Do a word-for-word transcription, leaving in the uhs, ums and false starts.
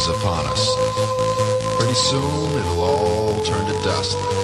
is upon us. Pretty soon it'll all turn to dust.